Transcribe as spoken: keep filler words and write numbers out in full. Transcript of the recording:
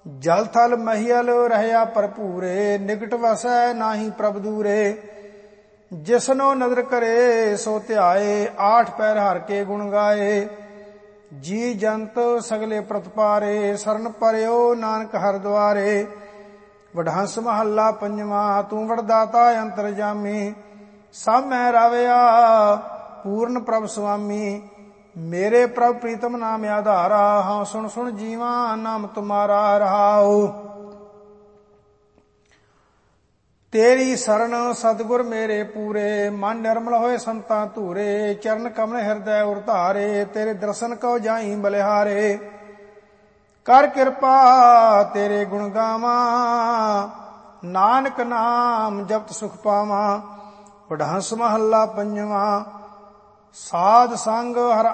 ਜਲ ਥਲ ਮਹੀਲ ਰਹਿਆ ਭਰਪੂਰੇ, ਨਿਕਟ ਵਸੈ ਨਾਹੀ ਪ੍ਰਭ ਦੂਰੇ। ਜਿਸਨੋ ਨਦਰ ਕਰੇ ਸੋ ਧਿਆਏ, ਆਠ ਪੈਰ ਹਰ ਕੇ ਗੁਣ ਗਾਏ। ਜੀ ਜੰਤ ਸਗਲੇ ਪ੍ਰਤਪਾਰੇ, ਸਰਨ ਪਰਿਓ ਨਾਨਕ ਹਰਿ ਦੁਆਰੇ। ਵਡਹੰਸ ਮਹੱਲਾ ਪੰਜਵਾ, ਤੂੰ ਵਡਦਾਤਾ ਅੰਤਰਜਾਮੀ। ਸਭ ਮੈਂ ਰਾਵਿਆ ਪੂਰਨ ਪ੍ਰਭ ਸੁਆਮੀ। ਮੇਰੇ ਪ੍ਰਭ ਪ੍ਰੀਤਮ ਨਾਮ ਆਧਾਰਾ, ਹਾਂ ਸੁਣ ਸੁਣ ਜੀਵਾ ਨਾਮ ਤੁਮਾਰਾ ਰਹਾਉ। ਤੇਰੀ ਸਰਣ ਸਤਿਗੁਰ ਮੇਰੇ ਪੂਰੇ, ਮਨ ਨਿਰਮਲ ਹੋਏ ਸੰਤਾਂ ਧੂਰੇ। ਚਰਨ ਕਮਲ ਹਿਰਦੈ ਉਰ ਧਾਰੇ, ਤੇਰੇ ਦਰਸ਼ਨ ਕਉ ਜਾਈ ਬਲਿਹਾਰੇ। ਕਰ ਕਿਰਪਾ ਤੇਰੇ ਗੁਣ ਗਾਵਾਂ, ਨਾਨਕ ਨਾਮ ਜਪਤ ਸੁਖ ਪਾਵਾਂ। ਵਡਹੰਸ ਮਹੱਲਾ ਪੰਜਵਾ, ਸਾਧ ਸੰਗ ਹਰ